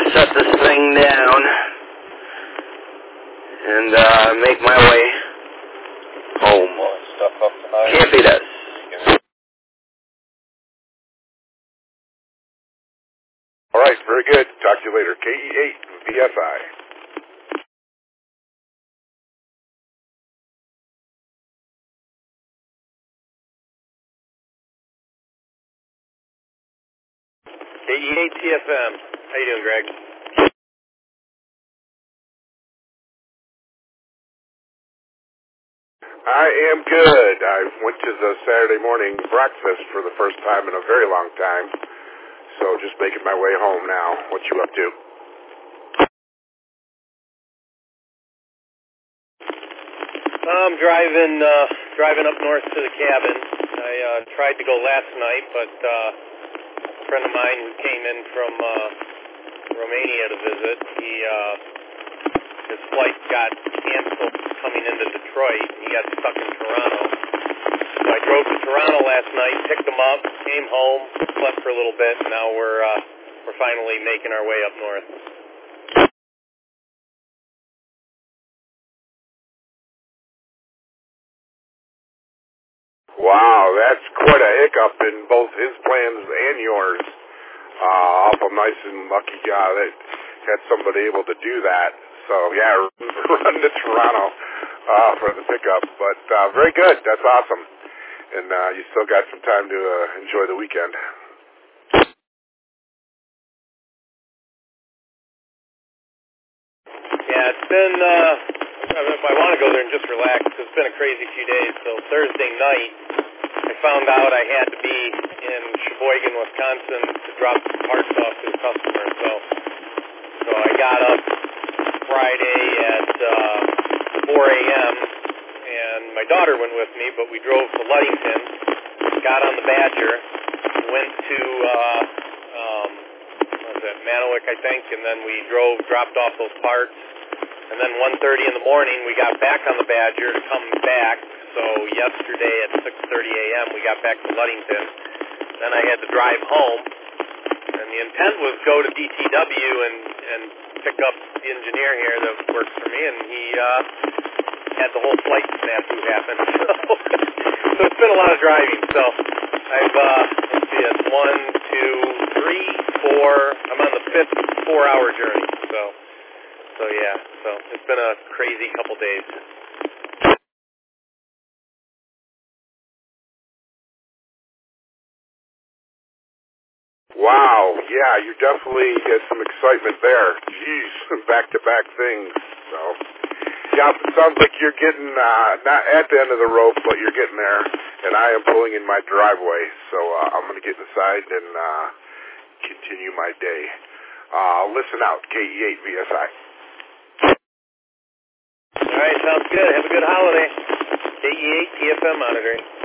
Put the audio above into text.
shut this thing down and make my way home. Stuff up tonight. Can't beat us. All right, very good. Talk to you later. KE8 VSI. KE8 TFM. How you doing, Greg? I am good. I went to the Saturday morning breakfast for the first time in a very long time, so just making my way home now. What you up to? I'm driving up north to the cabin. I tried to go last night, but a friend of mine who came in from Romania to visit, his flight got canceled coming into Detroit. He got stuck in Toronto. So I drove to Toronto last night, picked him up, came home, slept for a little bit, and now we're finally making our way up north. Wow, that's quite a hiccup in both his plans and yours. Awful nice and lucky guy that had somebody able to do that. So, yeah, run to Toronto for the pickup. But very good. That's awesome. And you still got some time to enjoy the weekend. Yeah, it's been, if I want to go there and just relax, it's been a crazy few days. So Thursday night, I found out I had to be in Sheboygan, Wisconsin to drop parts off to the customer. So I got up Friday at 4 a.m., and my daughter went with me, but we drove to Ludington, got on the Badger, went to Manawick, I think, and then we dropped off those parts, and then 1:30 in the morning we got back on the Badger to come back. So yesterday at 6:30 a.m. we got back to Ludington. Then I had to drive home, and the intent was go to DTW and pick up the engineer here that works for me, and he had the whole flight snafu happen. So it's been a lot of driving. So I've let's see, it's 1, 2, 3, 4. I'm on the 5th 4-hour journey. So yeah. So it's been a crazy couple days. Wow, yeah, you definitely had some excitement there. Jeez, back-to-back things. So, yeah, it sounds like you're getting, not at the end of the rope, but you're getting there, and I am pulling in my driveway, so I'm going to get inside and continue my day. Listen out, KE8 VSI. All right, sounds good. Have a good holiday. KE8 TFM monitoring.